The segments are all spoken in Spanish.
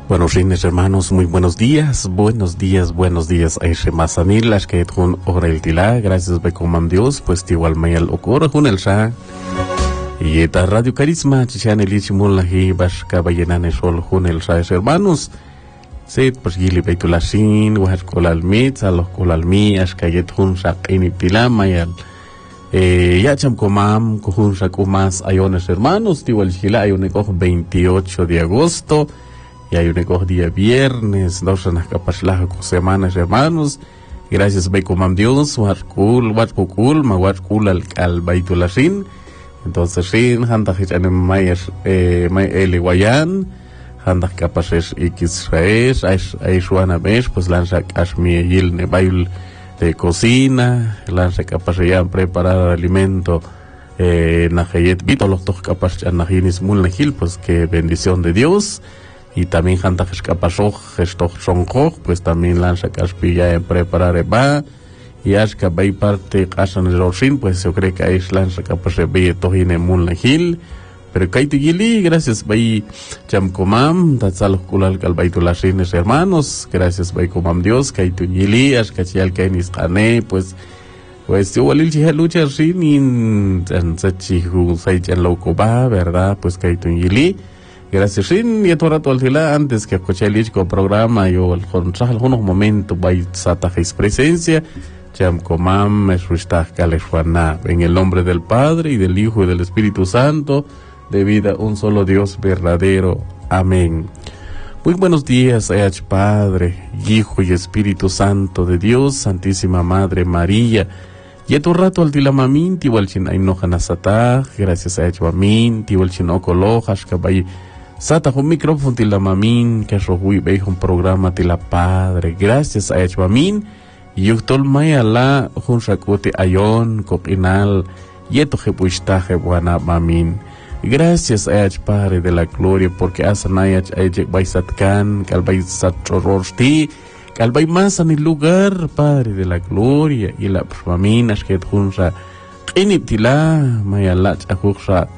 Buenos días, hermanos, muy buenos días, Aishe Masanil, las que tun ora el tila, gracias be comam Dios, pues igual mayal ocurre con el sha. Y esta Radio Carisma, chichan el ichimul lahi, bashka bayenan sol con el sha, hermanos. Set pues gili beitulashin, wahar kolal mit, salos kolal mi, ashka yetun shak iniptila mayal. Ya cham comam, kohun shakumas ayones hermanos, igual chila ayoneko 28 de agosto. Y hay un día viernes, dos semanas, hermanos. Gracias, Beikomam Dios, Warkul, Mawakul al Baitulashin. Entonces, Shin, Handach en Mayer, May Eliwayan, Handach Capaces Xraes, Aishuana Mesh, pues lanza Kashmi Yil Nebail de cocina, lanza capacidad preparar alimento. Najayet Vito, los dos capaces Najinis Mulnehil, pues que bendición de Dios. Y también Hanta Escapasoj, Gestoch Sonjoj, pues también lanza Caspilla en preparar Eba. Y Ashka Bay parte Casan Roshin, pues yo creo que ahí lanza Capase Bay Tojine Mulnehil. Pero Kaiti Gili, gracias Bay Chamkomam, Tatzal Kulal Calbaitulashines hermanos, gracias Bay Comam Dios, Kaiti Gili, Ashka Chial Kainis Kane, pues igual el Chihalucha Shin, en Sachihu Saichan Lokoba, ¿verdad? Pues Kaiti Gili. Gracias, Shin, y a todo rato al tila, antes que escuché el programa, yo al consejo algunos momentos, vai satajis presencia, cham comam, esruistah kaleshwana, en el nombre del Padre, y del Hijo, y del Espíritu Santo, de vida un solo Dios verdadero. Amén. Muy buenos días, Padre, Hijo y Espíritu Santo de Dios, Santísima Madre María, y a todo rato al tila mamin, tiwal chin ainojanasatah, gracias mamin, tiwal chin okolojas, kabay, Sata un micrófono tila mamin, que rohui veis un programa tila Padre, gracias a mamin, y yo maya la un sacote ayon, coquinal, y esto jepuistaje buena mamin. Gracias a Padre de la gloria, porque asanayach ayek baisatkan, kalbay satrororsti, kalbay más en el lugar, Padre de la gloria, y la mamin, asket hunsa, iniptila, maya lach ajuxa,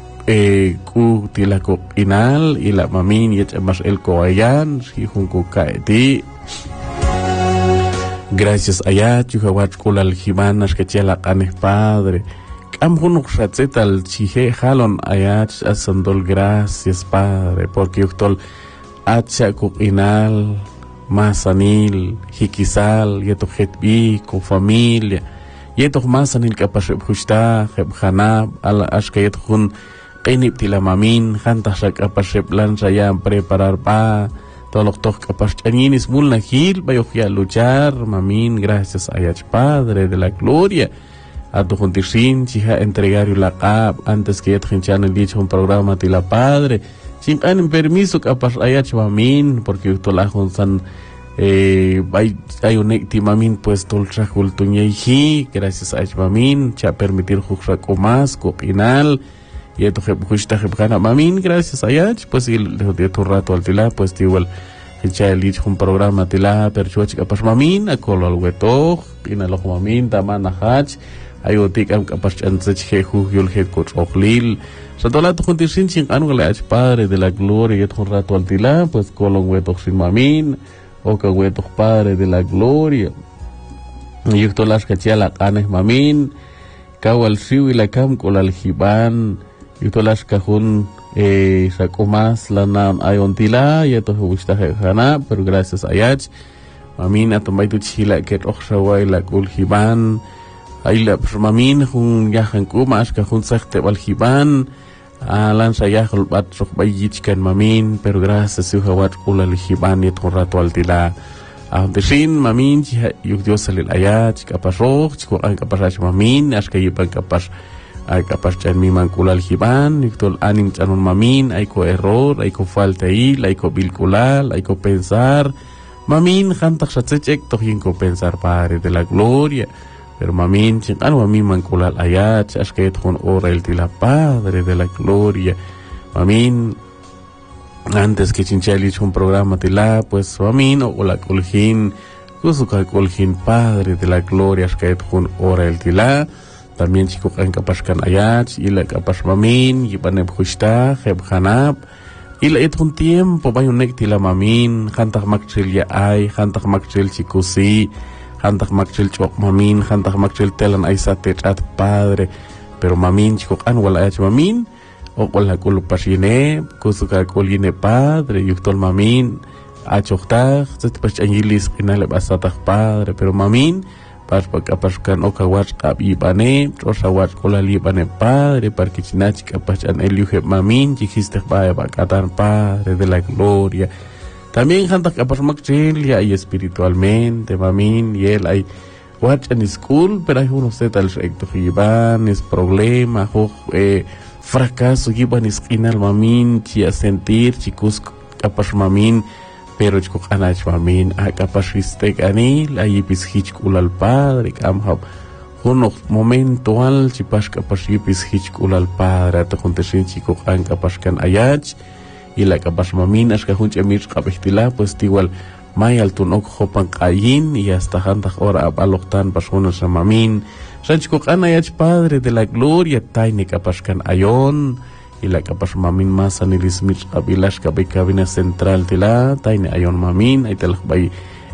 ku tila ko inal ila mamin y más el koayan si junco kaeti. Gracias ayat yuhawat kulal himanas que chela canes Padre am hunuk shatzet al chije halon ayat asandol gracias Padre porque yuktol acha ku inal masanil hikisal yeto hetbi ko familia yeto masanil kapasheb hushta hebhana ala ashkayet hun Kainip tila mamin, hantas kapasep lanza ya preparar pa, todos los capas chaninis mulnahil, vaya luchar, mamin, gracias a Padre de la gloria, a tu juntisin, chiha entregar la cap, antes que ya te dicho un programa tila Padre, sin han permiso capas ayach mamin, porque tú la juntan, hay un ecti mamin, pues tolcha cultuñeji, gracias a mamin, cha permitir juxra comas, copinal, y esto justa jebjana mamin, gracias a Yach, pues y de tu rato al tila, pues igual el dicho un programa tila perchuach capas mamin, a colo al hueto, pina lo mamin, tamana hach, ayotik am capas chansech jeju yul het coach ochlil, satola tu juntir sin anugale Padre de la gloria, y un rato al tila, pues colo hueto sin mamin, o que hueto Padre de la gloria, y esto las cachiala canes mamin, cao al siu y la cam col al jiban, y todas las cajón sacó más la nam ayontila y esto gusta jana pero gracias a Yach mamin a tomar tu chila que roxawai la kuljiban ahí la mamin jun yahan kumas cajón sakte wal jiban a lanza yahol bat sok bayichkan mamin pero gracias a hawat kul al jiban y todo rato al tila a desin mamin yuk Dios salil ayach kapas rox chico an kapas mamin aska yipan kapas ay kapas chan mi mankulal hiban, ictol anim chanun mamin, ay ko error, ay ko falta ay ko bilkulal, ay ko pensar, mamin hantak shatzechek tohin ko pensar Padre de la gloria, pero mamin chin anu mamin mankulal ayat, ashket hon ora el tila Padre de la gloria, mamin antes que chinchelich un programa tila, pues mamin o la colhin, kusuka colhin Padre de la gloria, ashket hon ora el tila. También chico kan kapas kan ayat, y la kapas mamin, y paneb justa, heb hanap, y la un tiempo vaya un la mamin hantak makchil ya ay hantak makchil chikusi hantak makchil chok mamin hantak makchil telan ay sa at padre pero mamin chikok an wala ay mamin o wala kulupasine kusuka kuline padre yuktol mamin achoktak setpach angilis kinale basatak padre pero mamin pasukan okawach abibane osawach kolalibane padre parkichinach kapach an eliuhe mamin chikiste baya bakatan padre de la gloria también hantak kapach makchilia y espiritualmente mamin y él hay watch en school pero hay unos tal recto giban es problema fracaso giban es inal mamin chi a sentir chicos kapach mamin pero chikok anach mamin akapashistek anil ayipis hichkul al padre kamhab unos momento al chipash kapashipis hichkul al padre atakonteshin chikok an kapashkan ayach y la kapash mamin ashka hunch emir kapestila pues igual mayal tunok hopan kayin y hasta hantak ora abaloktan pasona sa mamin san chikok an ayach padre de la gloria taine kapashkan ayon y la capas mamin más anilismich abilash kabay cabina central tila taine ayon mamin ay telak bay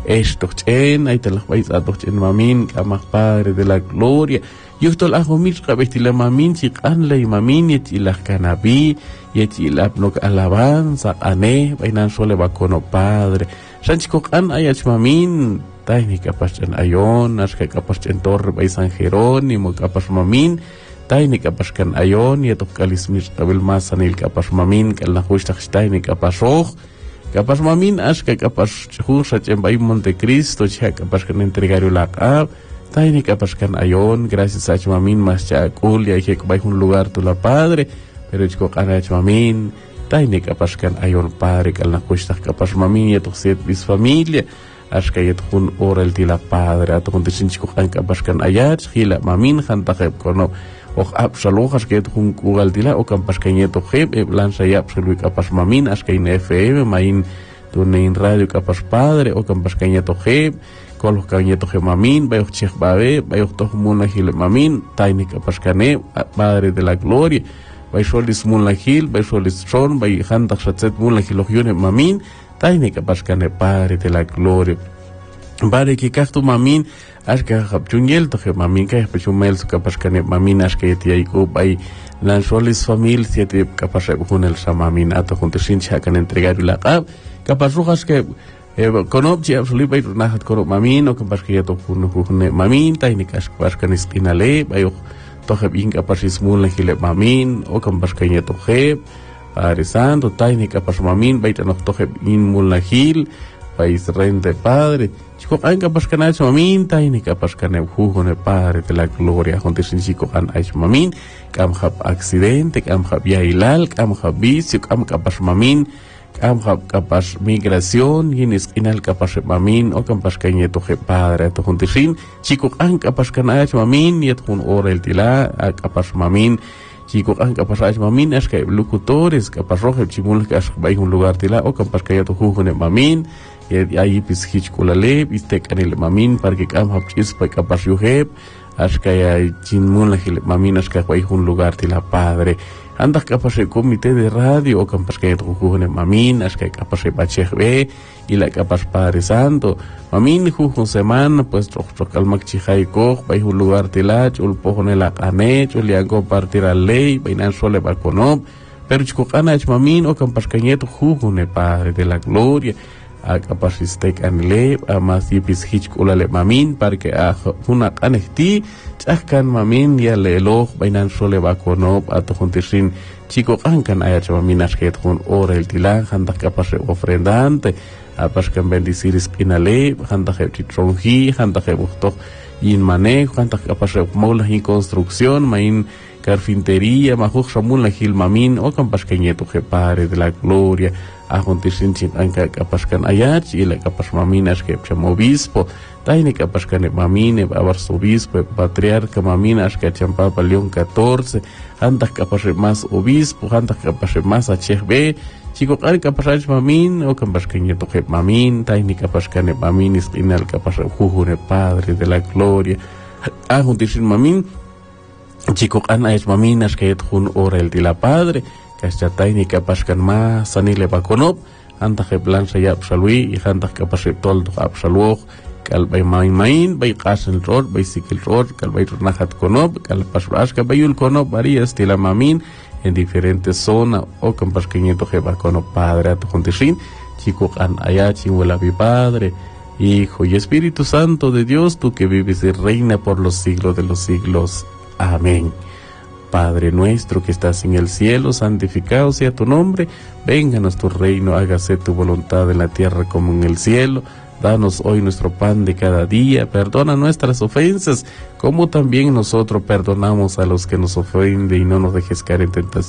estochen ay telak bay atochen mamin kamak padre de la gloria yuhtol ahomich kabay tila mamin chikan lay mamin yechilak kanabi yechilap nok alabanza ane baynan sole bakono padre sanchikokan ayach mamin taine kapas chen ayon ashka kapas chen torre bay San Jerónimo kapas mamin taini kapashkan ayon y kalismir kabil masanil kapash mamin kal nahushtak taini kapashoj kapash mamin ashka kapash chusha chembay Montecristo cha kapashkan entregario la taini kapashkan ayon gracias a mamin mas cha kul ya que bay un lugar tu la padre pero chico kana mamin taini kapashkan ayon padre kal nahushtak kapash mamin y set bis familia ashka yetun oral tila padre atukun tisin chico kan kapashkan ayat hila mamin hantakep kono o absolujas que un kugal tila o campas cañeto heb lanza ya absolu capas mamin as que in FM main tunein radio capas padre o campas cañeto heb colos cañeto heb mamin bayo chech babe bayo to muna hil mamin taini capas cane padre de la gloria bayo solis muna hil bayo solis son bayo hantak satzet muna hilogione mamin taini capas cane padre de la gloria Bare que cacto mamin ashka habchungel to mamin ka pechumel su kapas kane mamin ashka yeti ko bay lan solis famil siete kapas hunel sa mamin ato junto sin chakan entregar la kapas rujas que konob chi absoli bay nahat konob mamin o kapas que to hunne mamin tainik kapas kan istinale bay to heb in kapas ismul hile mamin o kapas kan yeto heb arisando tainik kapas mamin bay to heb in mul hil país rente padre chico an kapashkan ay mamin taini kapashkan ay hugone padre de la gloria junto sin chico an ay mamin kam hab accidente kam hab yailal kam hab vicio kam kapash mamin kam hab kapash migración yinis inal kapash mamin o kapashkan yeto he padre to junto sin chico an kapashkan ay mamin yet hun orel tila kapash mamin chico an kapash mamin es que locutores kapash roje chimul que bay un lugar tila o kapash que yeto hugone mamin ahí pis hichkulale bistek anil mamin para que kam hapchis pa kapas yuheb ashka ya chinmun la hil mamin ashka kwai un lugar tila padre andak kapas comité de radio o kapas que juhune mamin ashka kapas bachebe y la kapas padre santo mamin jujun semana pues chokal makchihai ko bai un lugar tila chul pohone la kane chul yago partir a ley bainan sole balconob pero chukana mamin o kapas kañeto jujune padre de la gloria a capacitec anle a más yipis hichkulale mamin para que a una canesti chaskan mamin ya lelo bainan sole bakono a to juntisin chico kankan aya mamin asket hun ora el tilan handa capaz ofrendante a paskan bendicir spinale handa chitrongi handa busto in manejo handa capaz mola in construcción main carpintería majuj samul la hil mamin o campas cañeto que padre de la gloria a juntisin anka kapaskan ayach y la kapas maminas que chamo obispo taine kapaskan mamine arzobispo patriarca maminas que champapa León 14 antas kapas más obispo antas kapas más HB chico kapas mamin o kapaskan yeto que mamin taine kapaskan mamin istinal kapas jujune padre de la gloria a juntisin mamin chico ana es maminas que jun ora el de la padre Kashchatayni kapashkanma sanile bakonop anta plan shayab shalwi y anta kapaship tol abshalwog kalbay main bay qashan road bay sikil road kalbay nahat konop kalpashrash bayul konop varias tilamamin en diferentes zonas o campasqueñito jeba konop padre atujontishin chico an ayachi huela mi padre Hijo y Espíritu Santo de Dios, tú que vives y reina por los siglos de los siglos. Amén. Padre nuestro que estás en el cielo, santificado sea tu nombre. Vénganos tu reino, hágase tu voluntad en la tierra como en el cielo. Danos hoy nuestro pan de cada día. Perdona nuestras ofensas, como también nosotros perdonamos a los que nos ofenden, y no nos dejes caer en tentación.